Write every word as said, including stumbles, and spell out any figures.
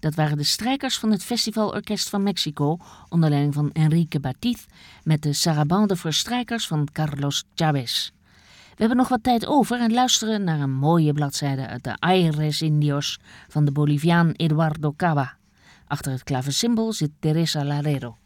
Dat waren de strijkers van het Festivalorkest van Mexico onder leiding van Enrique Batiz met de Sarabande voor strijkers van Carlos Chavez. We hebben nog wat tijd over en luisteren naar een mooie bladzijde uit de Aires Indios van de Boliviaan Eduardo Cava. Achter het klavecimbal zit Teresa Larrero.